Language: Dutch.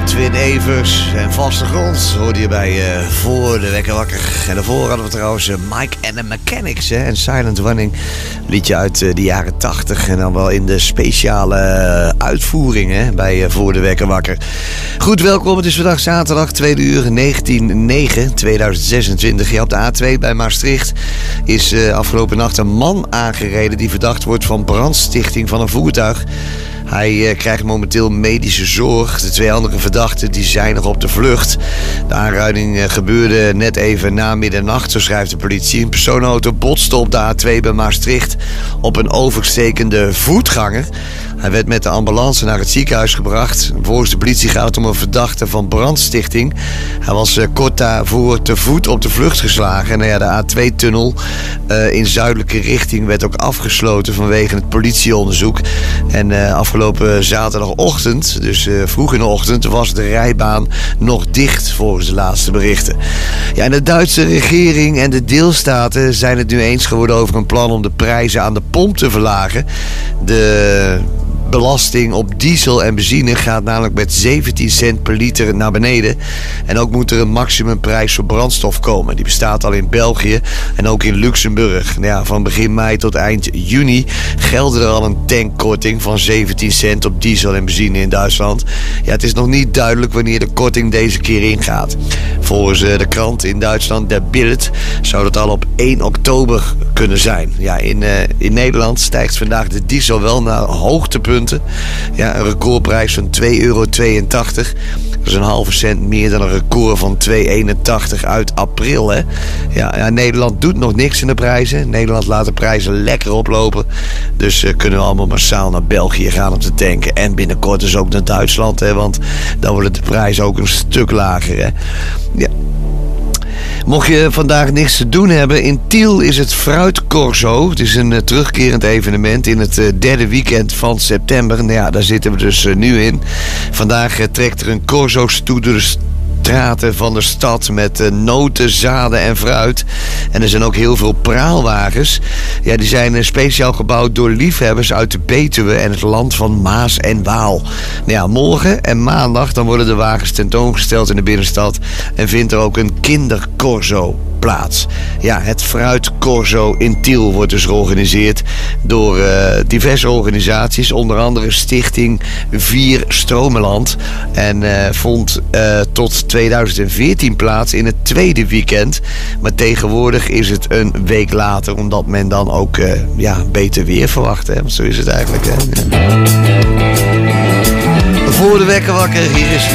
Twin Evers en Vaste Grond hoorde je bij Voor de Wekker Wakker. En daarvoor hadden we trouwens Mike and the Mechanics en Silent Running. Liedje uit de jaren 80 en dan wel in de speciale uitvoering bij Voor de Wekker Wakker. Goed, welkom. Het is vandaag zaterdag 2 uur 19/9/2026. Ja, op de A2 bij Maastricht is afgelopen nacht een man aangereden die verdacht wordt van brandstichting van een voertuig. Hij krijgt momenteel medische zorg. De 2 andere verdachten die zijn nog op de vlucht. De aanrijding gebeurde net even na middernacht, zo schrijft de politie. Een personenauto botste op de A2 bij Maastricht op een overstekende voetganger. Hij werd met de ambulance naar het ziekenhuis gebracht. Volgens de politie gaat het om een verdachte van brandstichting. Hij was kort daarvoor te voet op de vlucht geslagen. En de A2-tunnel in zuidelijke richting werd ook afgesloten vanwege het politieonderzoek. En afgelopen zaterdagochtend, dus vroeg in de ochtend, was de rijbaan nog dicht volgens de laatste berichten. Ja, en de Duitse regering en de deelstaten zijn het nu eens geworden over een plan om de prijzen aan de pomp te verlagen. De belasting op diesel en benzine gaat namelijk met 17 cent per liter naar beneden. En ook moet er een maximumprijs voor brandstof komen. Die bestaat al in België en ook in Luxemburg. Ja, van begin mei tot eind juni geldt er al een tankkorting van 17 cent op diesel en benzine in Duitsland. Ja, het is nog niet duidelijk wanneer de korting deze keer ingaat. Volgens de krant in Duitsland, Der Bild, zou dat al op 1 oktober kunnen zijn. Ja, in Nederland stijgt vandaag de diesel wel naar hoogtepunten. Ja, een recordprijs van €2,82. Dat is een halve cent meer dan een record van €2,81 uit april. Hè? Ja, Nederland doet nog niks in de prijzen. Nederland laat de prijzen lekker oplopen. Dus kunnen we allemaal massaal naar België gaan om te tanken. En binnenkort dus ook naar Duitsland. Hè? Want dan worden de prijzen ook een stuk lager. Hè? Ja. Mocht je vandaag niks te doen hebben, in Tiel is het Fruitcorso. Het is een terugkerend evenement in het derde weekend van september. Nou ja, daar zitten we dus nu in. Vandaag trekt er een corso-stoet door de straten van de stad met noten, zaden en fruit. En er zijn ook heel veel praalwagens. Ja, die zijn speciaal gebouwd door liefhebbers uit de Betuwe en het land van Maas en Waal. Nou ja, morgen en maandag dan worden de wagens tentoongesteld in de binnenstad en vindt er ook een kindercorso plaats. Ja, het Fruitcorso in Tiel wordt dus georganiseerd door diverse organisaties, onder andere Stichting 4 Stromenland. En vond tot 2014 plaats in het tweede weekend. Maar tegenwoordig is het een week later, omdat men dan ook beter weer verwacht. Hè? Want zo is het eigenlijk. Hè? Ja. Voor de Wekker Wakker, hier is